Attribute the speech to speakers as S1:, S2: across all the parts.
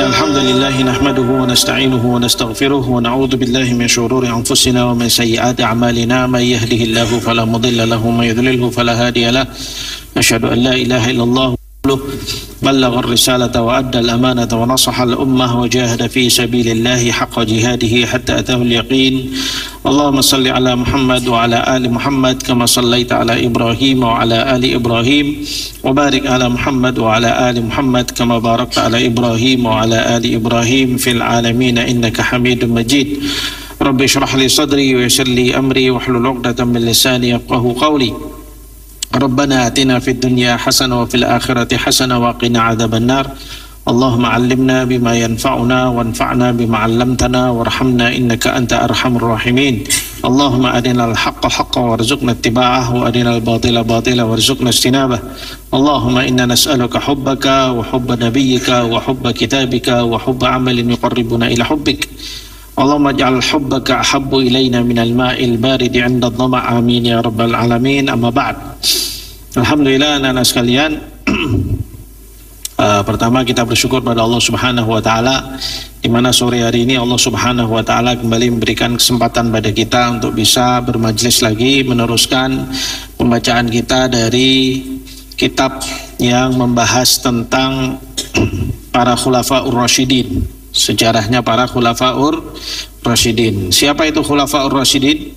S1: الحمد لله نحمده ونستعينه ونستغفره ونعوذ بالله من شرور أنفسنا ومن سيئات أعمالنا من يهده الله فلا مضل له ومن يضلله فلا هادي له أشهد أن لا إله إلا الله بلغ الرسالة وأدى الأمانة ونصح الأمة وجاهد في سبيل الله حق جهاده حتى أتاه اليقين اللهم صل على محمد وعلى آل محمد كما صليت على إبراهيم وعلى آل إبراهيم وبارك على محمد وعلى آل محمد كما باركت على إبراهيم وعلى آل إبراهيم في العالمين إنك حميد مجيد رب اشرح لي صدري ويسر لي أمري واحلل عقدة من لساني يفقهوا قولي ربنا آتنا في الدنيا حسنة وفي الآخرة حسنة وقنا عذاب النار اللهم علمنا بما ينفعنا وانفعنا بما علمتنا وارحمنا إنك أنت أرحم الراحمين اللهم أرنا الحق حقا وارزقنا اتباعه وأرنا الباطل باطلا وارزقنا اجتنابه اللهم إنا نسألك حبك وحب نبيك وحب كتابك وحب عمل يقربنا إلى حبك اللهم اجعل حبك أحب إلينا من الماء البارد عند الظمأ آمين يا رب العالمين أما بعد. Alhamdulillah anak-anak sekalian, pertama kita bersyukur pada Allah Subhanahu wa taala di mana sore hari ini Allah Subhanahu wa taala kembali memberikan kesempatan pada kita untuk bisa bermajlis lagi meneruskan pembacaan kita dari kitab yang membahas tentang para khulafaur rasyidin, sejarahnya para khulafaur rasyidin. Siapa itu khulafaur rasyidin?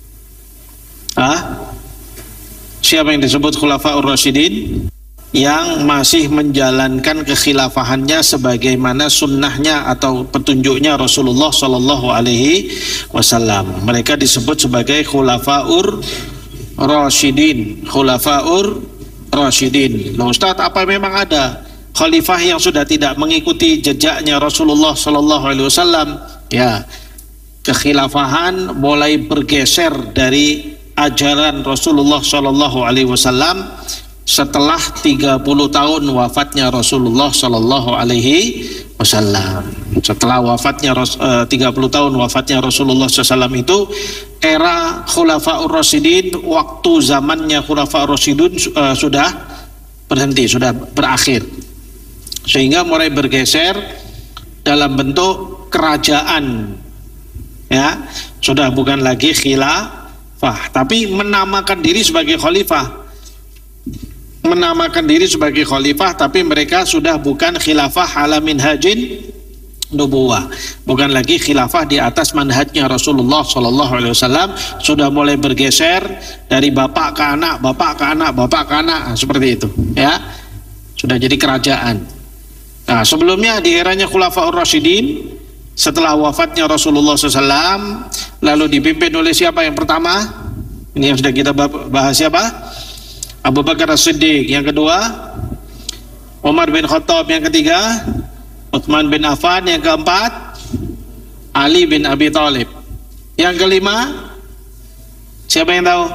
S1: Siapa yang disebut khulafaur rasyidin? Yang masih menjalankan kekhilafahannya sebagaimana sunnahnya atau petunjuknya Rasulullah Sallallahu Alaihi Wasallam. Mereka disebut sebagai khulafaur rasyidin. Khulafaur rasyidin. Loh Ustaz, apa memang ada khalifah yang sudah tidak mengikuti jejaknya Rasulullah Sallallahu Alaihi Wasallam? Ya, kekhilafahan mulai bergeser dari ajaran Rasulullah Sallallahu Alaihi Wasallam setelah 30 tahun wafatnya Rasulullah Sallallahu Alaihi Wasallam. Setelah wafatnya 30 tahun wafatnya Rasulullah SAW itu era Khulafaur Rasyidin, waktu zamannya Khulafaur Rasyidun sudah berhenti, sudah berakhir, sehingga mulai bergeser dalam bentuk kerajaan. Ya, sudah bukan lagi khilafah, tapi menamakan diri sebagai khalifah. Menamakan diri sebagai khalifah, tapi mereka sudah bukan khilafah ala minhajin nubuwah, bukan lagi khilafah di atas manhajnya Rasulullah Sallallahu Alaihi Wasallam. Sudah mulai bergeser dari bapak ke anak, bapak ke anak, bapak ke anak, seperti itu. Ya, sudah jadi kerajaan. Nah, sebelumnya di eranya Khulafaur Rasyidin, setelah wafatnya Rasulullah SAW, lalu dipimpin oleh siapa yang pertama? Ini yang sudah kita bahas, siapa? Abu Bakar As-Siddiq. Yang kedua Umar bin Khattab. Yang ketiga Utsman bin Affan. Yang keempat Ali bin Abi Thalib. Yang kelima siapa yang tahu?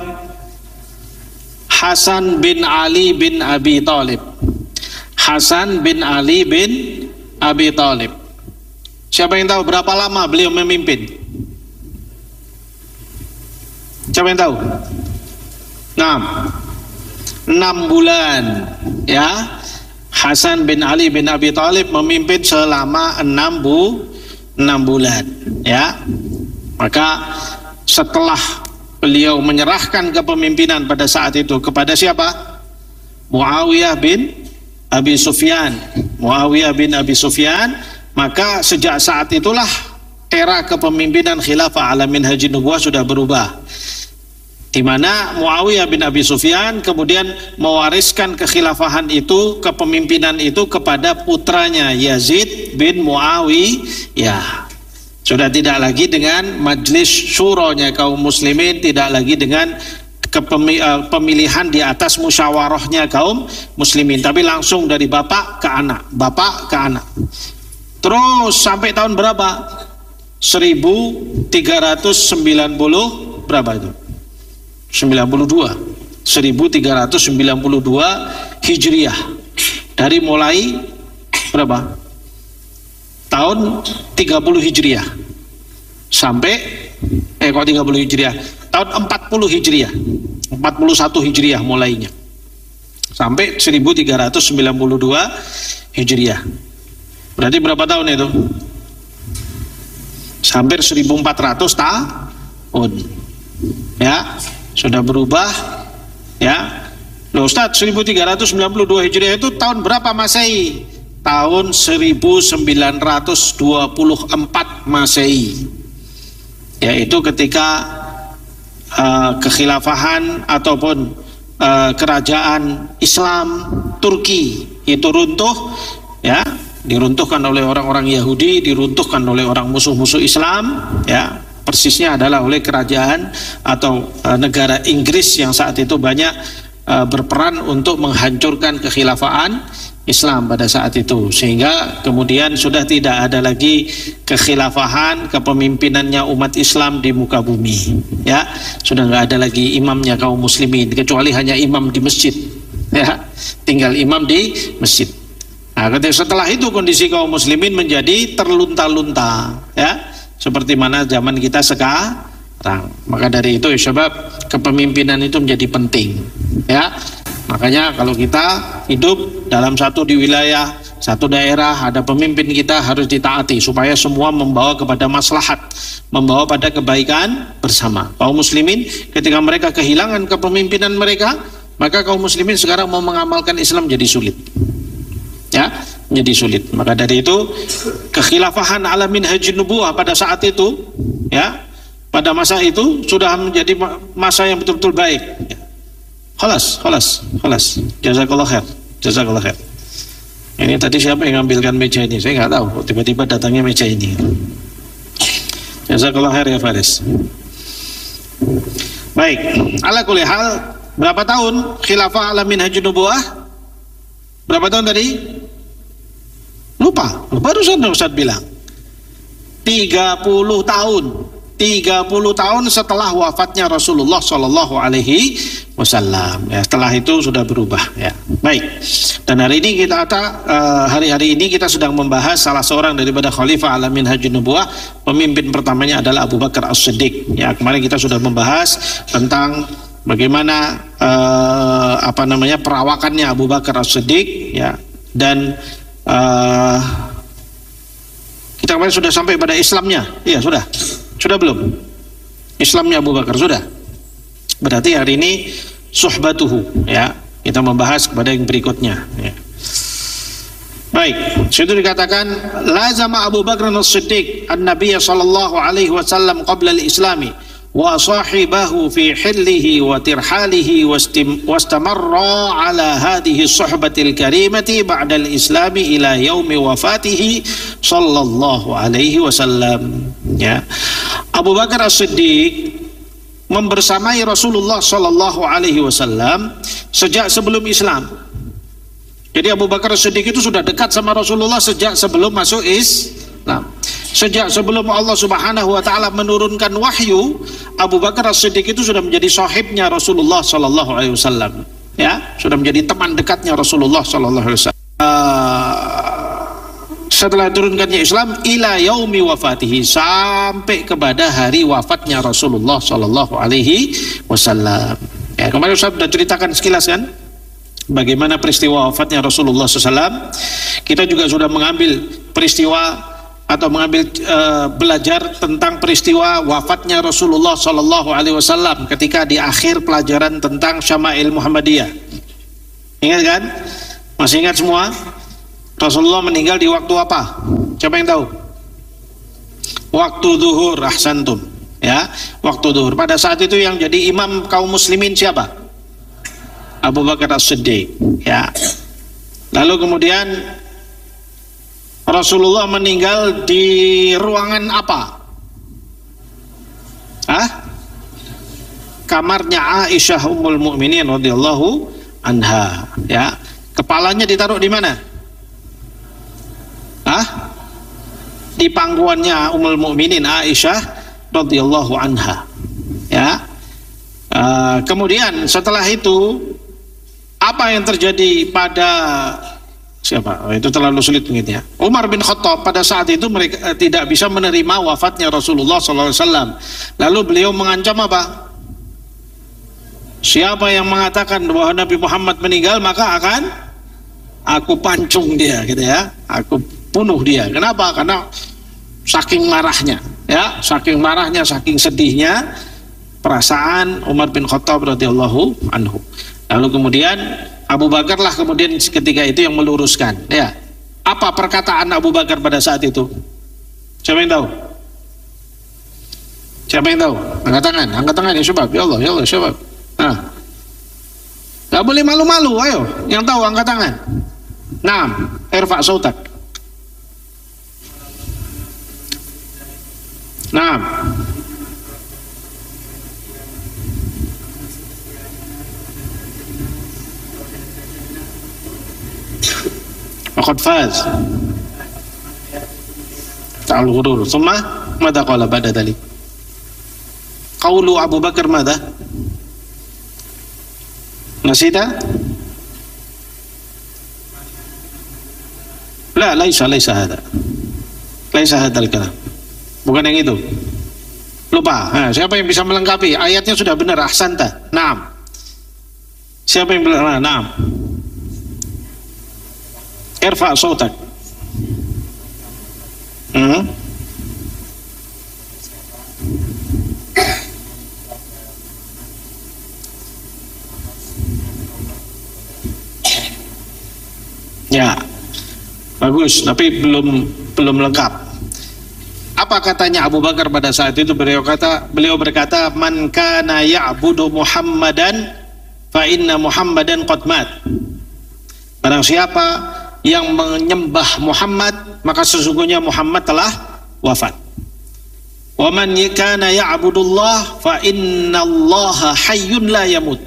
S1: Hasan bin Ali bin Abi Thalib. Hasan bin Ali bin Abi Thalib. Siapa yang tahu berapa lama beliau memimpin? Siapa yang tahu? 6 bulan. Ya, Hasan bin Ali bin Abi Thalib memimpin selama 6 bulan. Ya, maka setelah beliau menyerahkan kepemimpinan pada saat itu kepada siapa? Muawiyah bin Abi Sufyan. Muawiyah bin Abi Sufyan. Maka sejak saat itulah era kepemimpinan khilafah ala minhajin nubuwah sudah berubah, di mana Muawiyah bin Abi Sufyan kemudian mewariskan kekhilafahan itu, kepemimpinan itu kepada putranya Yazid bin Muawiyah. Sudah tidak lagi dengan majlis syuranya kaum muslimin, tidak lagi dengan pemilihan di atas musyawarahnya kaum muslimin, tapi langsung dari bapak ke anak, bapak ke anak. Terus sampai tahun berapa? 1390 berapa itu? 92. 1392 Hijriah. Dari mulai berapa? Tahun 30 Hijriah sampai kok 30 Hijriah? Tahun 40 Hijriah. 41 Hijriah mulainya. Sampai 1392 Hijriah. Berarti berapa tahun itu? Hampir 1400 tahun. Ya, sudah berubah. Ya. Loh Ustaz, 1392 Hijriah itu tahun berapa Masehi? Tahun 1924 Masehi. Yaitu ketika kekhilafahan ataupun kerajaan Islam Turki itu runtuh, ya, diruntuhkan oleh orang-orang Yahudi, diruntuhkan oleh orang musuh-musuh Islam, ya, persisnya adalah oleh kerajaan atau negara Inggris yang saat itu banyak berperan untuk menghancurkan kekhilafahan Islam pada saat itu, sehingga kemudian sudah tidak ada lagi kekhilafahan, kepemimpinannya umat Islam di muka bumi, ya, sudah nggak ada lagi imamnya kaum muslimin, kecuali hanya imam di masjid, ya, tinggal imam di masjid. Nah, setelah itu kondisi kaum muslimin menjadi terlunta-lunta, ya, seperti mana zaman kita sekarang. Maka dari itu sebab kepemimpinan itu menjadi penting, ya. Makanya kalau kita hidup dalam satu di wilayah, satu daerah, ada pemimpin kita harus ditaati supaya semua membawa kepada maslahat, membawa pada kebaikan bersama. Kaum muslimin ketika mereka kehilangan kepemimpinan mereka, maka kaum muslimin sekarang mau mengamalkan Islam jadi sulit. Ya, menjadi sulit. Maka dari itu kekhilafahan ala minhajin nubuwah pada saat itu, ya, pada masa itu sudah menjadi masa yang betul-betul baik. Khalas. Jazakallah khair. Ini tadi siapa yang ngambilkan meja ini? Saya nggak tahu. Tiba-tiba datangnya meja ini. Jazakallah khair ya Faris. Baik. Ala kulli hal, berapa tahun khilafah ala minhajin nubuwah? Berapa tahun tadi? Lupa. Barusan Ustaz bilang 30 tahun. 30 tahun setelah wafatnya Rasulullah Shallallahu Alaihi Wasallam. Ya, setelah itu sudah berubah. Ya, baik. Dan hari ini hari-hari ini kita sedang membahas salah seorang daripada Khalifah ala minhajin nubuwah. Pemimpin pertamanya adalah Abu Bakar As-Siddiq. Ya, kemarin kita sudah membahas tentang bagaimana perawakannya Abu Bakar As-Siddiq. Ya, dan kita kemarin sudah sampai pada Islamnya. Iya, sudah belum? Islamnya Abu Bakar sudah. Berarti hari ini suhbatuhu, ya. Kita membahas kepada yang berikutnya, ya. Baik, situ dikatakan lazama Abu Bakar As-Siddiq an-Nabiy sallallahu alaihi wasallam qabla al-Islami wa sahibahu fi hillihi wa tirhalihi wastamarra ala hadhihi suhbatil karimati ba'da al-Islami ila yaumi wafatihi sallallahu alaihi wasallam. Ya. Abu Bakar As-Siddiq membersamai Rasulullah sallallahu alaihi wasallam sejak sebelum Islam. Jadi Abu Bakar As-Siddiq itu sudah dekat sama Rasulullah sejak sebelum masuk Islam. Sejak sebelum Allah Subhanahu wa taala menurunkan wahyu, Abu Bakar As-Siddiq itu sudah menjadi sahibnya Rasulullah sallallahu alaihi wasallam. Ya, sudah menjadi teman dekatnya Rasulullah sallallahu alaihi wasallam. Setelah turunkannya Islam ila yaumi wafatihi, sampai kepada hari wafatnya Rasulullah sallallahu alaihi wasallam. Ya, kemarin saya sudah ceritakan sekilas kan bagaimana peristiwa wafatnya Rasulullah SAW. Kita juga sudah mengambil peristiwa atau belajar tentang peristiwa wafatnya Rasulullah Sallallahu Alaihi Wasallam ketika di akhir pelajaran tentang Syama'il Muhammadiyah. Ingat kan? Masih ingat semua? Rasulullah meninggal di waktu apa? Siapa yang tahu? Waktu zuhur, ahsantum. Ya, waktu zuhur. Pada saat itu yang jadi imam kaum muslimin siapa? Abu Bakar As-Siddiq. Ya. Lalu kemudian Rasulullah meninggal di ruangan apa? Kamarnya Aisyah Ummul Mukminin radhiyallahu anha. Ya. Kepalanya ditaruh di mana? Di pangkuannya Ummul Mukminin Aisyah radhiyallahu anha. Ya. Kemudian setelah itu apa yang terjadi pada siapa? Itu terlalu sulit mungkin ya. Umar bin Khattab pada saat itu mereka tidak bisa menerima wafatnya Rasulullah SAW. Lalu beliau mengancam apa? Siapa yang mengatakan bahwa Nabi Muhammad meninggal maka akan aku pancung dia, gitu ya. Aku bunuh dia. Kenapa? Karena saking marahnya, ya, saking marahnya, saking sedihnya perasaan Umar bin Khattab radhiyallahu anhu. Lalu kemudian Abu Bakar lah kemudian ketika itu yang meluruskan, ya. Apa perkataan Abu Bakar pada saat itu? Siapa yang tahu? Siapa yang tahu? Angkat tangan ya syabab. Ya Allah syabab. Nah, gak boleh malu-malu, ayo. Yang tahu angkat tangan. Naam, irfa' sautak. Naam. Faqad faz. Ta'al ghurur. Thumma madza qala ba'da dhalik? Qaulu Abu Bakar madza? Nasita? La, laisa hada. Laisa hadal kalam. Bukan yang itu. Lupa. Nah, siapa yang bisa melengkapi? Ayatnya sudah benar. Ahsanta. Naam. Siapa yang benar? Naam. Irfa' sautak. Ya, bagus, tapi belum lengkap. Apa katanya Abu Bakar pada saat itu? Beliau berkata, man kana ya'budu Muhammadan fa inna Muhammadan qad mat. Barang siapa yang menyembah Muhammad, maka sesungguhnya Muhammad telah wafat. Wa man kana ya'budullah fa innallaha hayyun la yamut.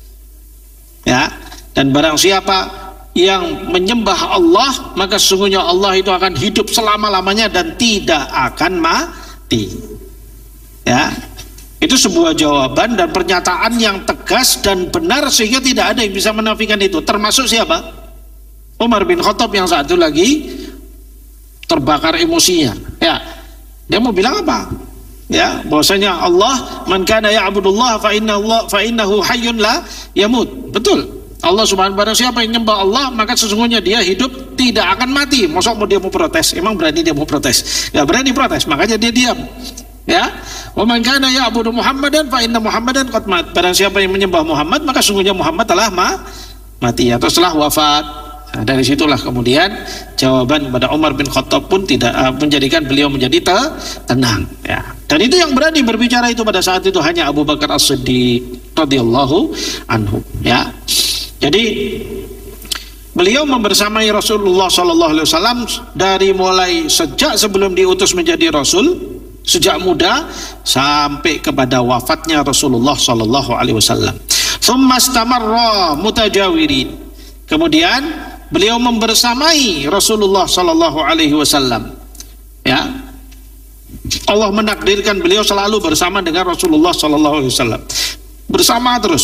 S1: Ya, dan barang siapa yang menyembah Allah, maka sesungguhnya Allah itu akan hidup selama-lamanya dan tidak akan mati. Ya, itu sebuah jawaban dan pernyataan yang tegas dan benar sehingga tidak ada yang bisa menafikan itu. Termasuk siapa? Umar bin Khattab yang saat itu lagi terbakar emosinya. Ya, dia mau bilang apa? Ya, bahwasanya Allah, man kana ya'budullah fa innahu hayyun la yamut. Betul. Allah subhanahu wa ta'ala, siapa yang nyembah Allah maka sesungguhnya dia hidup tidak akan mati. Masa mau dia mau protes? Emang berani dia mau protes? Gak berani protes, makanya dia diam. Ya, wa man kana ya'budu Muhammadan fa inna Muhammadan qad mat. Barang siapa yang menyembah Muhammad maka sesungguhnya Muhammad telah mati atau telah wafat. Nah, dari situlah kemudian jawaban pada Umar bin Khattab pun tidak menjadikan beliau menjadi tenang. Ya. Dan itu yang berani berbicara itu pada saat itu hanya Abu Bakar As-Siddiq radhiyallahu anhu. Ya. Jadi beliau membersamai Rasulullah SAW dari mulai sejak sebelum diutus menjadi Rasul, sejak muda sampai kepada wafatnya Rasulullah SAW. Tsumma istamarra mutajawirin. Kemudian beliau membersamai Rasulullah SAW. Ya, Allah menakdirkan beliau selalu bersama dengan Rasulullah SAW. Bersama terus.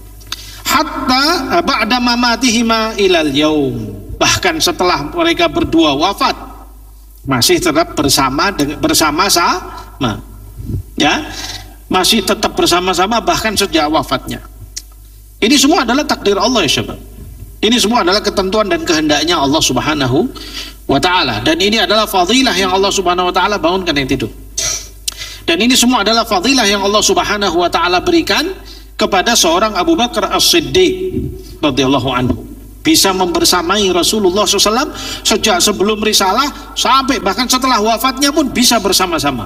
S1: Hatta ba'da mamatihima ilal yaum. Bahkan setelah mereka berdua wafat masih tetap bersama-sama. Ya, masih tetap bersama-sama bahkan sejak wafatnya. Ini semua adalah takdir Allah ya syabab. Ini semua adalah ketentuan dan kehendaknya Allah Subhanahu wa ta'ala. Dan ini adalah fadilah yang Allah Subhanahu wa ta'ala bangunkan yang tidur. Dan ini semua adalah fadilah yang Allah Subhanahu wa ta'ala berikan kepada seorang Abu Bakar As-Siddiq radhiyallahu anhu, bisa membersamai Rasulullah SAW sejak sebelum risalah sampai bahkan setelah wafatnya pun bisa bersama-sama.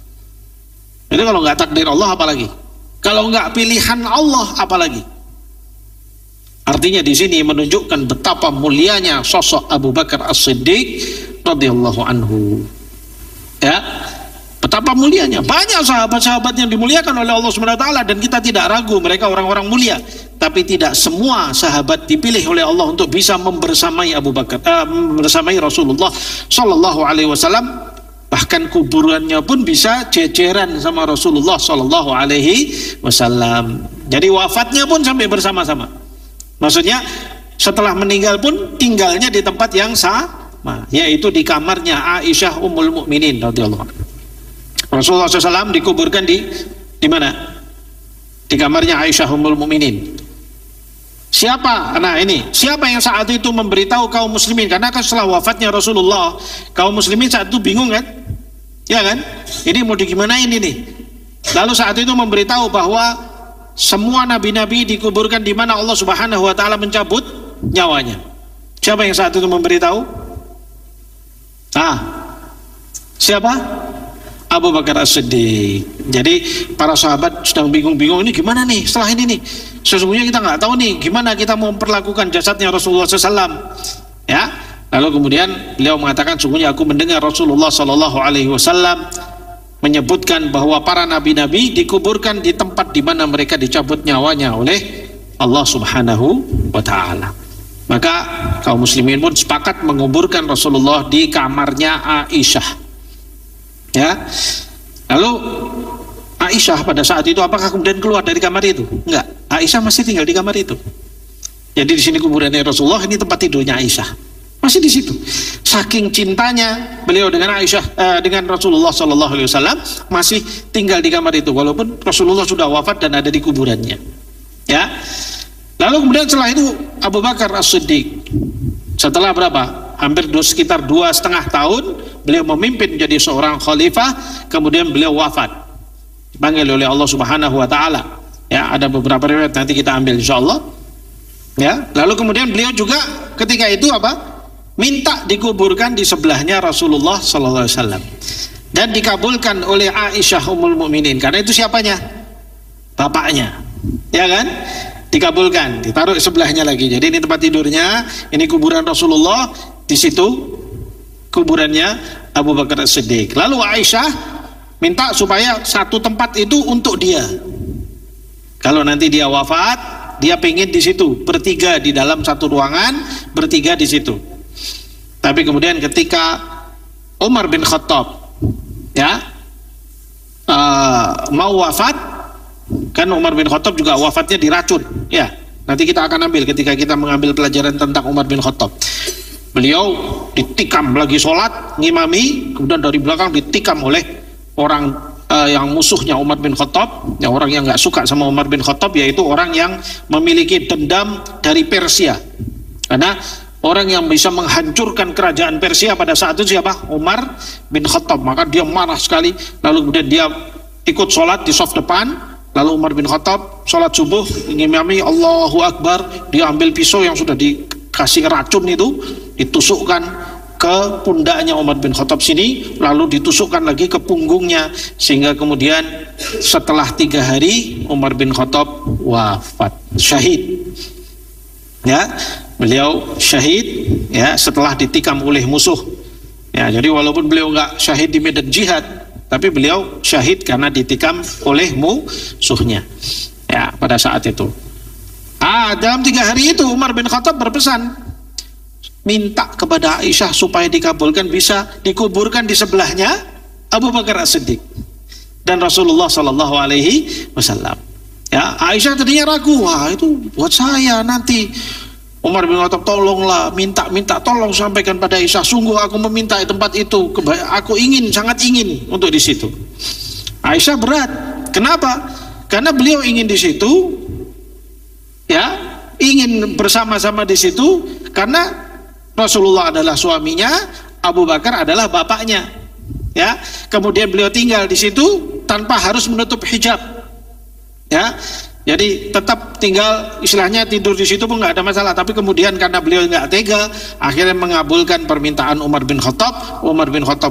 S1: Jadi kalau nggak takdir Allah apalagi? Kalau nggak pilihan Allah apalagi? Artinya di sini menunjukkan betapa mulianya sosok Abu Bakar As-Siddiq radhiyallahu anhu. Ya. Betapa mulianya. Banyak sahabat-sahabat yang dimuliakan oleh Allah SWT dan kita tidak ragu mereka orang-orang mulia. Tapi tidak semua sahabat dipilih oleh Allah untuk bisa membersamai Abu Bakar, membersamai Rasulullah Sallallahu Alaihi Wasallam. Bahkan kuburannya pun bisa ceceran sama Rasulullah Sallallahu Alaihi Wasallam. Jadi wafatnya pun sampai bersama-sama. Maksudnya setelah meninggal pun tinggalnya di tempat yang sama, yaitu di kamarnya Aisyah Ummul Mukminin radhiyallahu anha. Rasulullah SAW dikuburkan di mana? Di kamarnya Aisyah Ummul Mukminin. Siapa? Nah ini, siapa yang saat itu memberitahu kaum muslimin? Karena kan setelah wafatnya Rasulullah, kaum muslimin saat itu bingung kan? Ya kan? Ini mau digimanain ini? Lalu saat itu memberitahu bahwa semua nabi-nabi dikuburkan di mana Allah Subhanahu wa taala mencabut nyawanya. Siapa yang saat itu memberitahu? Siapa? Abu Bakar As-Siddiq. Jadi para sahabat sedang bingung-bingung, ini gimana nih setelah ini nih? Sesungguhnya kita nggak tahu nih gimana kita mau memperlakukan jasadnya Rasulullah SAW. Ya. Lalu kemudian beliau mengatakan, sungguhnya aku mendengar Rasulullah SAW menyebutkan bahwa para nabi-nabi dikuburkan di tempat di mana mereka dicabut nyawanya oleh Allah Subhanahu wa taala. Maka kaum muslimin pun sepakat menguburkan Rasulullah di kamarnya Aisyah. Ya. Lalu Aisyah pada saat itu apakah kemudian keluar dari kamar itu? Enggak. Aisyah masih tinggal di kamar itu. Jadi di sini kuburannya Rasulullah, ini tempat tidurnya Aisyah. Masih di situ. Saking cintanya beliau dengan Aisyah, dengan Rasulullah Sallallahu Alaihi Wasallam, masih tinggal di kamar itu walaupun Rasulullah sudah wafat dan ada di kuburannya. Ya. Lalu kemudian setelah itu Abu Bakar As-Siddiq, setelah berapa? Hampir sekitar 2,5 tahun beliau memimpin menjadi seorang khalifah, kemudian beliau wafat, dipanggil oleh Allah Subhanahu wa taala. Ya, ada beberapa riwayat nanti kita ambil insyaallah. Ya, lalu kemudian beliau juga ketika itu minta dikuburkan di sebelahnya Rasulullah sallallahu alaihi wasallam. Dan dikabulkan oleh Aisyah Ummul Mukminin. Karena itu siapanya? Bapaknya. Ya kan? Dikabulkan, ditaruh sebelahnya lagi. Jadi ini tempat tidurnya, ini kuburan Rasulullah, di situ kuburannya Abu Bakar As-Siddiq. Lalu Aisyah minta supaya satu tempat itu untuk dia. Kalau nanti dia wafat, dia pengen di situ, bertiga di dalam satu ruangan, bertiga di situ. Tapi kemudian ketika Umar bin Khattab mau wafat, kan Umar bin Khattab juga wafatnya diracun. Ya, nanti kita akan ambil ketika kita mengambil pelajaran tentang Umar bin Khattab. Beliau ditikam lagi sholat, ngimami, kemudian dari belakang ditikam oleh orang yang musuhnya Umar bin Khattab, yang orang yang nggak suka sama Umar bin Khattab, yaitu orang yang memiliki dendam dari Persia. Karena orang yang bisa menghancurkan kerajaan Persia pada saat itu siapa? Umar bin Khattab. Maka dia marah sekali. Lalu kemudian dia ikut sholat di saf depan. Lalu Umar bin Khattab sholat subuh, ngimami Allahu Akbar, dia ambil pisau yang sudah dikasih racun itu, ditusukkan ke pundaknya Umar bin Khattab sini, lalu ditusukkan lagi ke punggungnya, sehingga kemudian setelah 3 hari Umar bin Khattab wafat, syahid. Ya, beliau syahid ya setelah ditikam oleh musuh. Ya, jadi walaupun beliau nggak syahid di medan jihad, tapi beliau syahid karena ditikam oleh musuhnya. Ya, pada saat itu. Dalam 3 hari itu Umar bin Khattab berpesan, minta kepada Aisyah supaya dikabulkan bisa dikuburkan di sebelahnya Abu Bakar As-Siddiq dan Rasulullah Sallallahu Alaihi Wasallam. Ya, Aisyah tadinya ragu, wah itu buat saya nanti. Umar bin Khattab, tolonglah, minta tolong sampaikan pada Aisyah, sungguh aku meminta tempat itu, aku ingin, sangat ingin untuk di situ. Aisyah berat. Kenapa? Karena beliau ingin di situ, ya, ingin bersama-sama di situ, karena Rasulullah adalah suaminya, Abu Bakar adalah bapaknya. Ya, kemudian beliau tinggal di situ tanpa harus menutup hijab. Ya. Jadi tetap tinggal, istilahnya tidur di situ pun nggak ada masalah. Tapi kemudian karena beliau nggak tega, akhirnya mengabulkan permintaan Umar bin Khattab. Umar bin Khattab